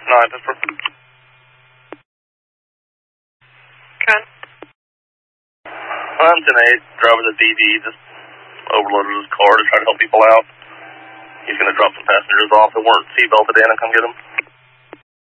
9, Pittsburgh. Ken? I'm 10-8, driving the DD, just overloaded his car to try to help people out. He's going to drop some passengers off that weren't seatbelted in and come get them.